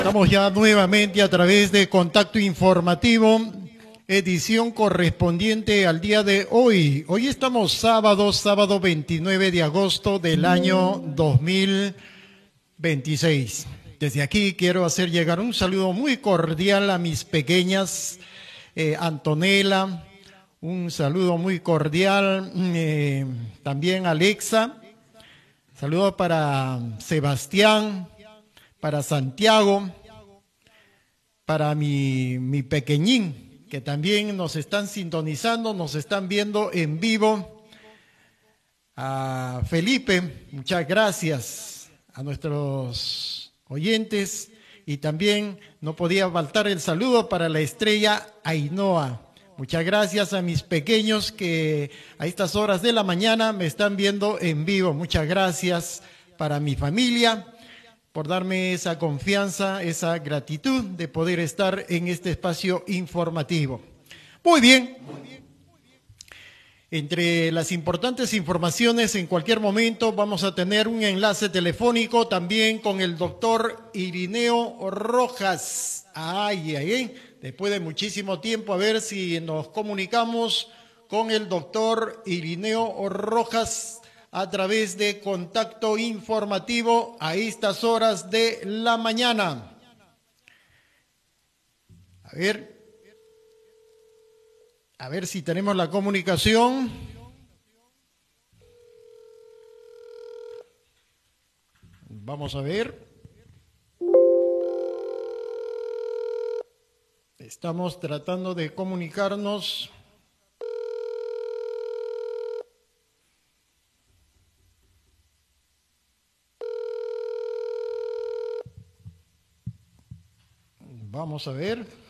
Estamos ya nuevamente a través de Contacto Informativo, edición correspondiente al día de hoy. Hoy estamos sábado 29 de agosto del año 2026. Desde aquí quiero hacer llegar un saludo muy cordial a mis pequeñas, Antonella, un saludo muy cordial, también a Alexa, saludo para Sebastián, para Santiago, para mi pequeñín, que también nos están sintonizando, nos están viendo en vivo. A Felipe, muchas gracias. A nuestros oyentes. Y también no podía faltar el saludo para la estrella Ainhoa. Muchas gracias a mis pequeños que a estas horas de la mañana me están viendo en vivo. Muchas gracias para mi familia por darme esa confianza, esa gratitud de poder estar en este espacio informativo. Muy bien. Entre las importantes informaciones, en cualquier momento vamos a tener un enlace telefónico también con el doctor Irineo Rojas. Después de muchísimo tiempo, a ver si nos comunicamos con el doctor Irineo Rojas a través de Contacto Informativo a estas horas de la mañana. A ver si tenemos la comunicación. Vamos a ver. Estamos tratando de comunicarnos. Vamos a ver.